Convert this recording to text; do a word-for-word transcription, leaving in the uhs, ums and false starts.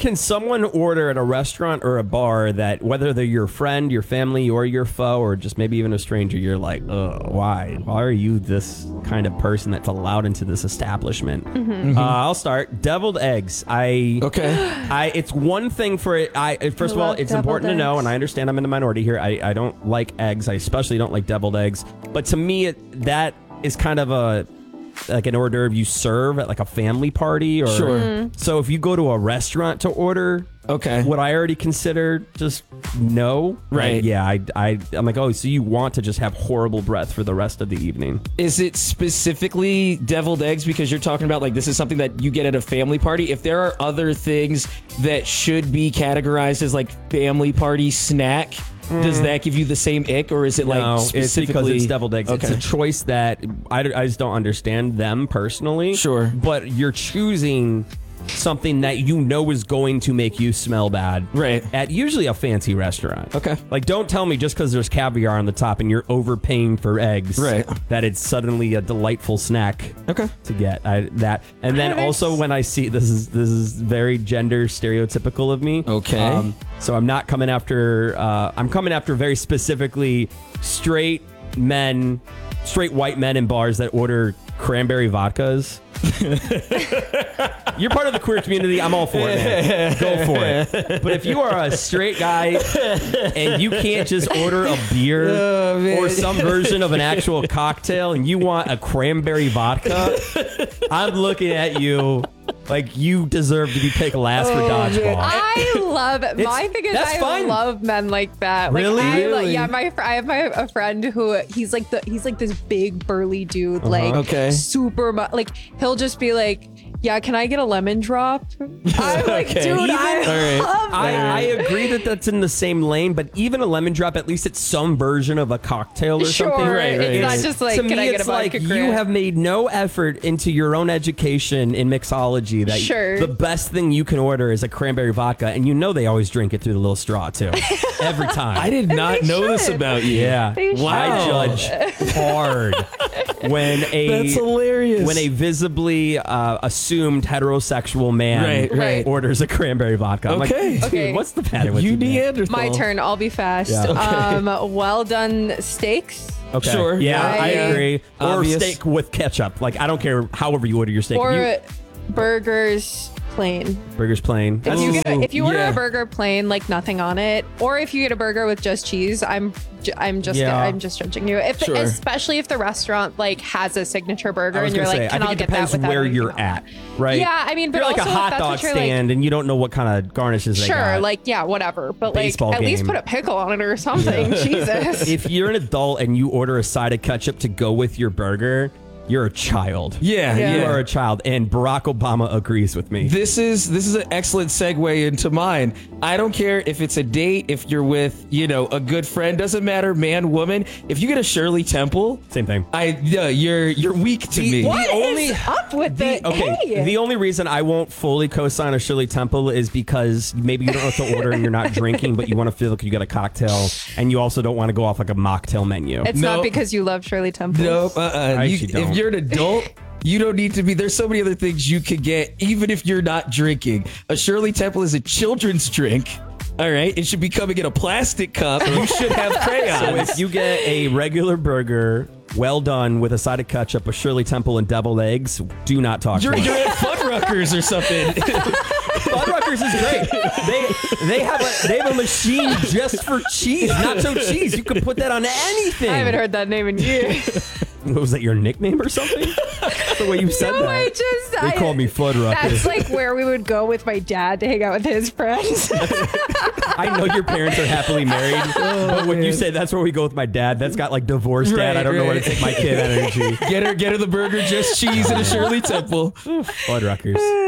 can someone order at a restaurant or a bar that, whether they're your friend, your family, or your foe, or just maybe even a stranger, you're like, oh, why? Why are you this kind of person that's allowed into this establishment? Mm-hmm. Mm-hmm. Uh, I'll start. Deviled eggs. I okay. I it's one thing for it. I first I of all, love it's deviled important eggs. to know, and I understand I'm in the minority here. I, I don't like eggs. I especially don't like deviled eggs. But to me, it, that is kind of a like an hors d'oeuvre you serve at like a family party, or sure. Mm-hmm. So if you go to a restaurant to order, okay, what I already consider just no, right? Like, yeah, I, I, I'm like, oh, so you want to just have horrible breath for the rest of the evening? Is it specifically deviled eggs because you're talking about like this is something that you get at a family party? If there are other things that should be categorized as like family party snack, does that give you the same ick, or is it like no, specifically it's because it's deviled eggs? Okay. It's a choice that I, I just don't understand them personally. Sure. But you're choosing something that you know is going to make you smell bad. Right. At usually a fancy restaurant. Okay. Like, don't tell me just because there's caviar on the top and you're overpaying for eggs. Right. That it's suddenly a delightful snack. Okay. To get I, that. And then also when I see, this is this is very gender stereotypical of me. Okay. Um, so I'm not coming after, uh, I'm coming after very specifically straight men, straight white men in bars that order cranberry vodkas. You're part of the queer community. I'm all for it, man. Go for it. But if you are a straight guy and you can't just order a beer oh, or some version of an actual cocktail and you want a cranberry vodka, I'm looking at you like you deserve to be picked last Oh, for dodgeball. I love it. My thing is, that's I fine. love men like that. Like, Really? I, Really? Like, yeah, my fr- I have my a friend who he's like the he's like this big burly dude, Uh-huh. like Okay. super mu- like he'll just be like, yeah, can I get a lemon drop? I'm like, Okay. dude, I Even- All right. love that. I, I agree that that's in the same lane, but even a lemon drop, at least it's some version of a cocktail or Sure, something. Right, right, it's right. not just like, to can me, I get a it's like vodka you cran? have made no effort into your own education in mixology. That Sure. the best thing you can order is a cranberry vodka, and you know they always drink it through the little straw too, every time. I did not They know this should. about you. Yeah, They Wow. I judge hard when a That's hilarious. when a visibly uh, assumed heterosexual man Right, right. orders a cranberry vodka. I'm Okay. like, dude, Okay. what's the pattern with you you, man? Neanderthal. My turn. I'll be fast. Yeah. Okay. Um, well done steaks. Okay. Sure. Yeah, Yeah, I yeah. agree. Or Obvious. steak with ketchup. Like, I don't care however you order your steak. Or If burgers plain. you, burger's plain. If you get a, if you order yeah. a burger plain, like nothing on it, or if you get a burger with just cheese, I'm ju- I'm just Yeah. I'm just judging you. If Sure. especially if the restaurant like has a signature burger I was and you're gonna like, say, I can think I it get depends that without where anything you're else? at, right? Yeah, I mean, but You're like also a if hot that's dog what you're, like- stand, and you don't know what kind of garnishes they Sure, got. like yeah, whatever. But Baseball like at least game. put a pickle on it or something. Jesus. If you're an adult and you order a side of ketchup to go with your burger, you're a child. Yeah, Yeah. yeah. You are a child, and Barack Obama agrees with me. This is this is an excellent segue into mine. I don't care if it's a date, if you're with, you know, a good friend, doesn't matter, man, woman. If you get a Shirley Temple, Same thing. I yeah, you're you're weak to me. What The is only- up with The, the, okay, hey? the only reason I won't fully co-sign a Shirley Temple is because maybe you don't know what to order and you're not drinking, but you want to feel like you got a cocktail, and you also don't want to go off like a mocktail menu. It's No. not because you love Shirley Temple. Nope. Uh-uh. I You- actually don't. if you're an adult, you don't need to be. There's so many other things you could get, even if you're not drinking. A Shirley Temple is a children's drink. All right, it should be coming in a plastic cup. You should have So crayons. if you get a regular burger, well done, with a side of ketchup, a Shirley Temple, and deviled eggs, do not talk You're, to me. you're at Fuddruckers or something. Fuddruckers is great. They they have a they have a machine just for cheese, nacho cheese. You can put that on anything. I haven't heard that name in years. What, was that your nickname or something? That's the way you said No, that. I just They I, call me Fuddrucker. That's like where we would go with my dad to hang out with his friends. I know your parents are happily married, but when you say that's where we go with my dad, that's got like divorced dad. Right, I don't know where to right. take my kid energy. Get her, get her the burger, just cheese, and a Shirley Temple. Fuddruckers.